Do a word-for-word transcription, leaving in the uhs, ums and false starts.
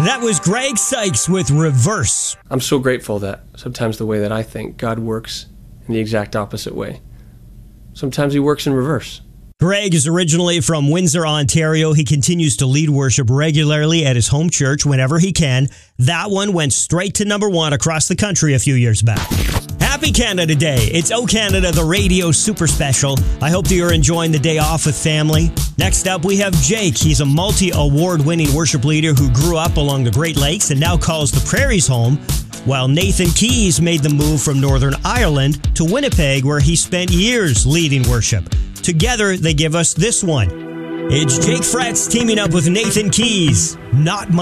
That was Greg Sykes with Reverse. I'm so grateful that sometimes the way that I think, God works in the exact opposite way. Sometimes he works in reverse. Greg is originally from Windsor, Ontario. He continues to lead worship regularly at his home church whenever he can. That one went straight to number one across the country a few years back. Happy Canada Day. It's O Canada, the radio super special. I hope that you're enjoying the day off with family. Next up, we have Jake. He's a multi-award winning worship leader who grew up along the Great Lakes and now calls the Prairies home, while Nathan Keys made the move from Northern Ireland to Winnipeg, where he spent years leading worship. Together, they give us this one. It's Jake Fretz teaming up with Nathan Keys. Not My